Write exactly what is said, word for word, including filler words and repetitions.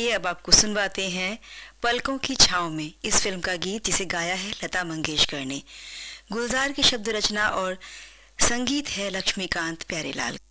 चलिए अब आपको सुनवाते हैं पलकों की छाँव में इस फिल्म का गीत, जिसे गाया है लता मंगेशकर ने। गुलजार की शब्द रचना और संगीत है लक्ष्मीकांत प्यारेलाल।